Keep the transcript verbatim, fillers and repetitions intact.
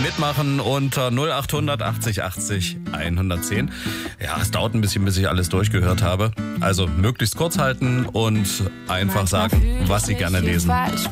Mitmachen unter null acht hundert achtzig achtzig hundertzehn. Ja, es dauert ein bisschen, bis ich alles durchgehört habe. Also möglichst kurz halten und einfach sagen, was Sie gerne lesen.